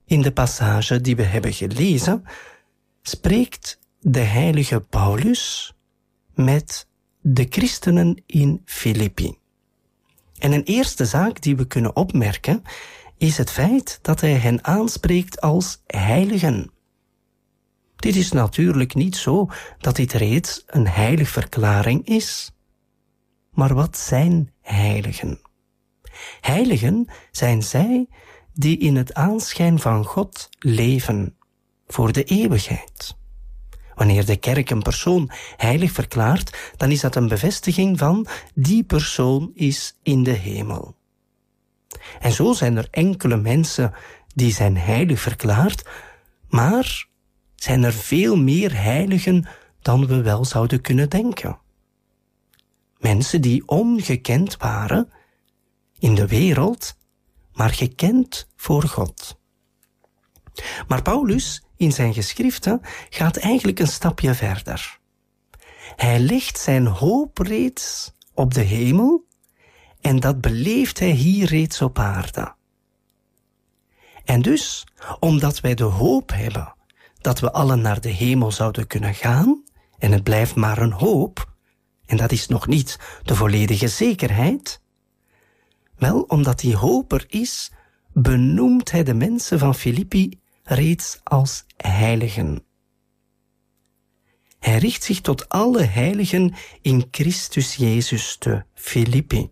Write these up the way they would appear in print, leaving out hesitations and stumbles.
In de passage die we hebben gelezen spreekt de heilige Paulus met de christenen in Filippi. En een eerste zaak die we kunnen opmerken is het feit dat hij hen aanspreekt als heiligen. Dit is natuurlijk niet zo dat dit reeds een heiligverklaring is. Maar wat zijn heiligen? Heiligen zijn zij die in het aanschijn van God leven, voor de eeuwigheid. Wanneer de kerk een persoon heilig verklaart, dan is dat een bevestiging van die persoon is in de hemel. En zo zijn er enkele mensen die zijn heilig verklaard, maar zijn er veel meer heiligen dan we wel zouden kunnen denken. Mensen die ongekend waren in de wereld, maar gekend voor God. Maar Paulus in zijn geschriften gaat eigenlijk een stapje verder. Hij legt zijn hoop reeds op de hemel en dat beleeft hij hier reeds op aarde. En dus, omdat wij de hoop hebben dat we allen naar de hemel zouden kunnen gaan, en het blijft maar een hoop, en dat is nog niet de volledige zekerheid, wel, omdat die hoop er is, benoemt hij de mensen van Filippi reeds als heiligen. Hij richt zich tot alle heiligen in Christus Jezus te Filippi.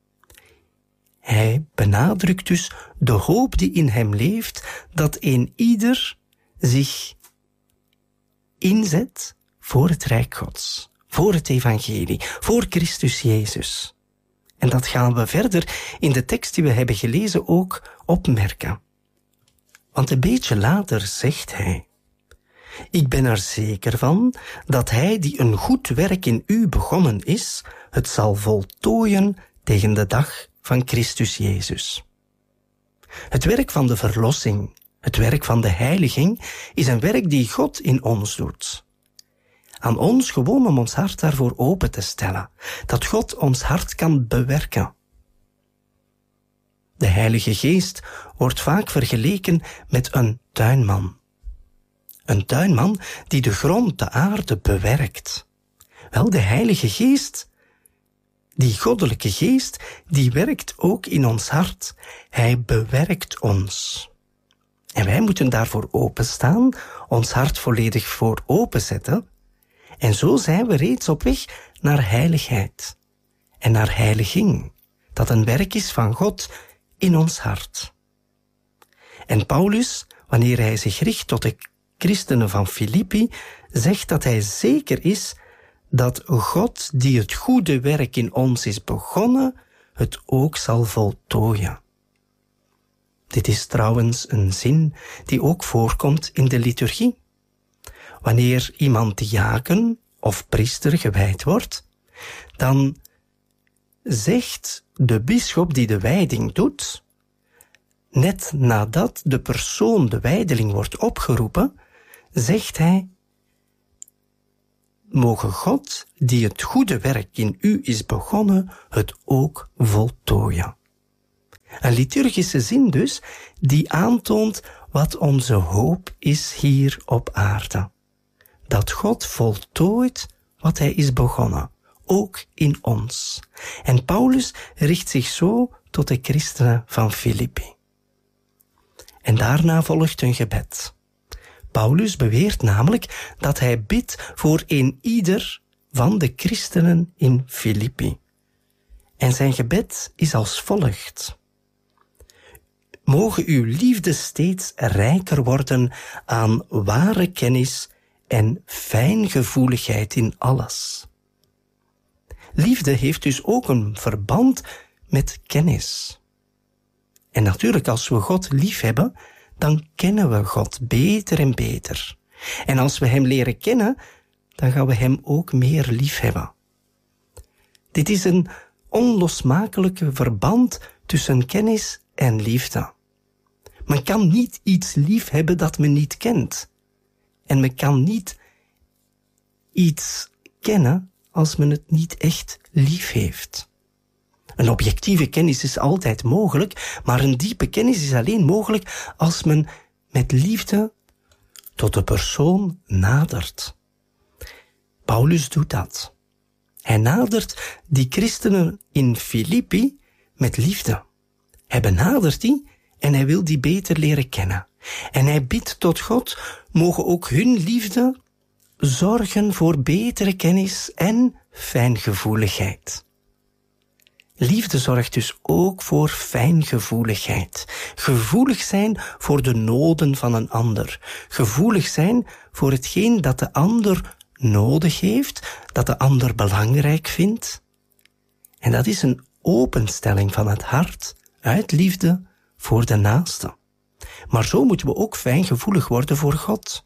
Hij benadrukt dus de hoop die in hem leeft, dat een ieder zich inzet voor het Rijk Gods, voor het evangelie, voor Christus Jezus. En dat gaan we verder in de tekst die we hebben gelezen ook opmerken. Want een beetje later zegt hij: ik ben er zeker van dat hij die een goed werk in u begonnen is, het zal voltooien tegen de dag van Christus Jezus. Het werk van de verlossing, het werk van de heiliging, is een werk die God in ons doet. Aan ons gewoon om ons hart daarvoor open te stellen, dat God ons hart kan bewerken. De Heilige Geest wordt vaak vergeleken met een tuinman. Een tuinman die de grond, de aarde bewerkt. Wel, de Heilige Geest, die goddelijke Geest, die werkt ook in ons hart. Hij bewerkt ons. En wij moeten daarvoor openstaan, ons hart volledig voor openzetten. En zo zijn we reeds op weg naar heiligheid en naar heiliging, dat een werk is van God in ons hart. En Paulus, wanneer hij zich richt tot de christenen van Filippi, zegt dat hij zeker is dat God, die het goede werk in ons is begonnen, het ook zal voltooien. Dit is trouwens een zin die ook voorkomt in de liturgie. Wanneer iemand diaken of priester gewijd wordt, dan zegt de bisschop die de wijding doet, net nadat de persoon, de wijdeling, wordt opgeroepen, zegt hij: mogen God, die het goede werk in u is begonnen, het ook voltooien. Een liturgische zin dus, die aantoont wat onze hoop is hier op aarde. Dat God voltooit wat hij is begonnen, ook in ons. En Paulus richt zich zo tot de christenen van Filippi. En daarna volgt een gebed. Paulus beweert namelijk dat hij bidt voor een ieder van de christenen in Filippi. En zijn gebed is als volgt: mogen uw liefde steeds rijker worden aan ware kennis en fijngevoeligheid in alles. Liefde heeft dus ook een verband met kennis. En natuurlijk, als we God lief hebben, dan kennen we God beter en beter. En als we hem leren kennen, dan gaan we hem ook meer lief hebben. Dit is een onlosmakelijke verband tussen kennis en liefde. Men kan niet iets lief hebben dat men niet kent. En men kan niet iets kennen als men het niet echt lief heeft. Een objectieve kennis is altijd mogelijk, maar een diepe kennis is alleen mogelijk als men met liefde tot de persoon nadert. Paulus doet dat. Hij nadert die christenen in Filippi met liefde. Hij benadert die en hij wil die beter leren kennen. En hij bidt tot God, mogen ook hun liefde zorgen voor betere kennis en fijngevoeligheid. Liefde zorgt dus ook voor fijngevoeligheid. Gevoelig zijn voor de noden van een ander. Gevoelig zijn voor hetgeen dat de ander nodig heeft, dat de ander belangrijk vindt. En dat is een openstelling van het hart uit liefde voor de naaste. Maar zo moeten we ook fijngevoelig worden voor God.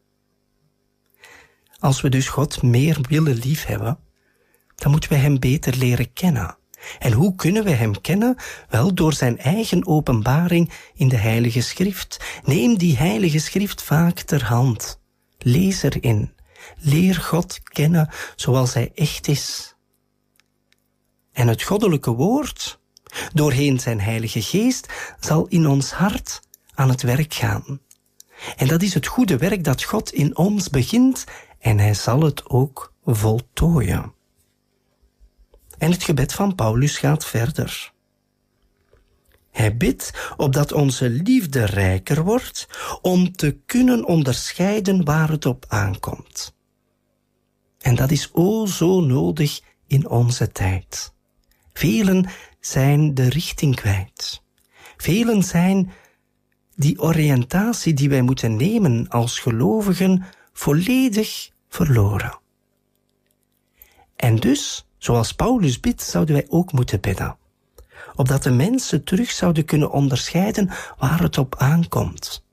Als we dus God meer willen liefhebben, dan moeten we hem beter leren kennen. En hoe kunnen we hem kennen? Wel, door zijn eigen openbaring in de Heilige Schrift. Neem die Heilige Schrift vaak ter hand. Lees erin. Leer God kennen zoals hij echt is. En het goddelijke woord, doorheen zijn Heilige Geest, zal in ons hart aan het werk gaan. En dat is het goede werk dat God in ons begint en hij zal het ook voltooien. En het gebed van Paulus gaat verder. Hij bidt opdat onze liefde rijker wordt om te kunnen onderscheiden waar het op aankomt. En dat is o zo nodig in onze tijd. Velen zijn de richting kwijt. Velen zijn die oriëntatie die wij moeten nemen als gelovigen volledig verloren. En dus, zoals Paulus bidt, zouden wij ook moeten bidden. Opdat de mensen terug zouden kunnen onderscheiden waar het op aankomt.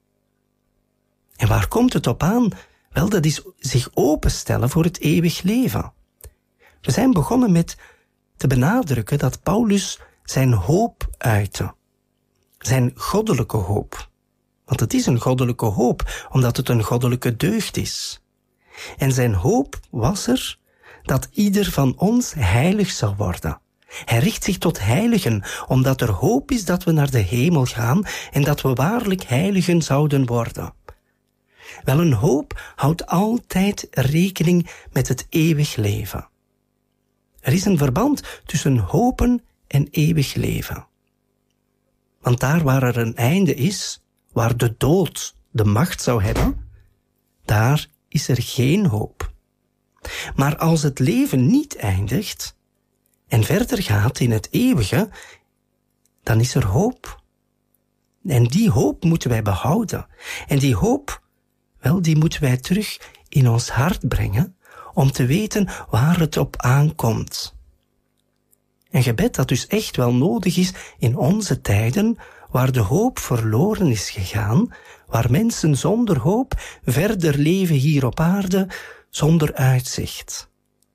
En waar komt het op aan? Wel, dat is zich openstellen voor het eeuwig leven. We zijn begonnen met te benadrukken dat Paulus zijn hoop uitte. Zijn goddelijke hoop. Want het is een goddelijke hoop, omdat het een goddelijke deugd is. En zijn hoop was er dat ieder van ons heilig zal worden. Hij richt zich tot heiligen, omdat er hoop is dat we naar de hemel gaan en dat we waarlijk heiligen zouden worden. Wel, een hoop houdt altijd rekening met het eeuwig leven. Er is een verband tussen hopen en eeuwig leven. Want daar waar er een einde is, waar de dood de macht zou hebben, daar is er geen hoop. Maar als het leven niet eindigt en verder gaat in het eeuwige, dan is er hoop. En die hoop moeten wij behouden. En die hoop, wel, die moeten wij terug in ons hart brengen om te weten waar het op aankomt. Een gebed dat dus echt wel nodig is in onze tijden, waar de hoop verloren is gegaan, waar mensen zonder hoop verder leven hier op aarde, zonder uitzicht.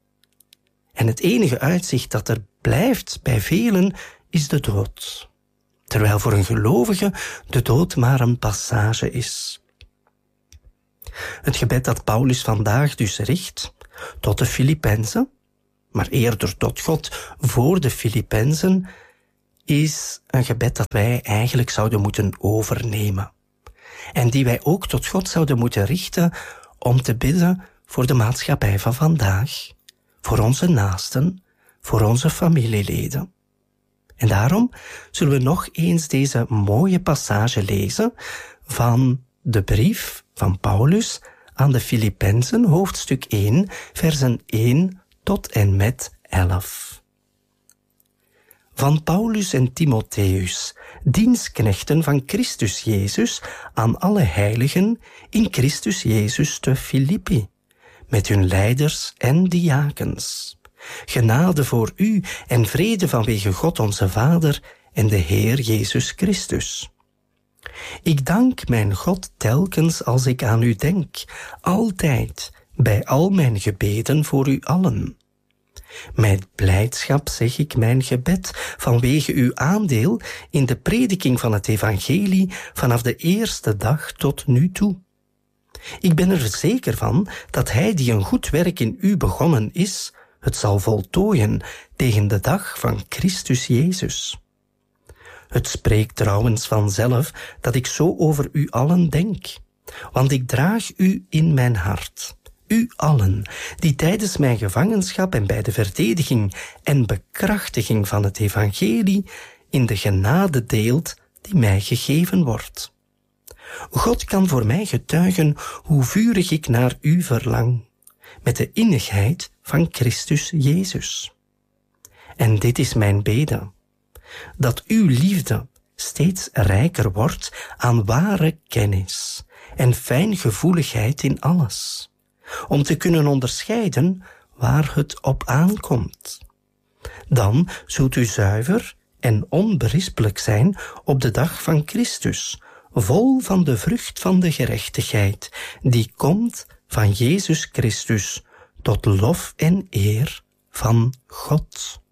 En het enige uitzicht dat er blijft bij velen is de dood. Terwijl voor een gelovige de dood maar een passage is. Het gebed dat Paulus vandaag dus richt tot de Filippenzen, maar eerder tot God voor de Filippenzen, is een gebed dat wij eigenlijk zouden moeten overnemen. En die wij ook tot God zouden moeten richten om te bidden voor de maatschappij van vandaag, voor onze naasten, voor onze familieleden. En daarom zullen we nog eens deze mooie passage lezen van de brief van Paulus aan de Filippenzen, hoofdstuk 1, versen 1 tot en met 11. Van Paulus en Timotheus, dienstknechten van Christus Jezus, aan alle heiligen in Christus Jezus te Filippi, met hun leiders en diakens. Genade voor u en vrede vanwege God onze Vader en de Heer Jezus Christus. Ik dank mijn God telkens als ik aan u denk, altijd, bij al mijn gebeden voor u allen. Met blijdschap zeg ik mijn gebed vanwege uw aandeel in de prediking van het evangelie vanaf de eerste dag tot nu toe. Ik ben er zeker van dat hij die een goed werk in u begonnen is, het zal voltooien tegen de dag van Christus Jezus. Het spreekt trouwens vanzelf dat ik zo over u allen denk, want ik draag u in mijn hart. U allen, die tijdens mijn gevangenschap en bij de verdediging en bekrachtiging van het evangelie in de genade deelt die mij gegeven wordt. God kan voor mij getuigen hoe vurig ik naar u verlang, met de innigheid van Christus Jezus. En dit is mijn bede, dat uw liefde steeds rijker wordt aan ware kennis en fijngevoeligheid in alles, om te kunnen onderscheiden waar het op aankomt. Dan zult u zuiver en onberispelijk zijn op de dag van Christus, vol van de vrucht van de gerechtigheid, die komt van Jezus Christus, tot lof en eer van God.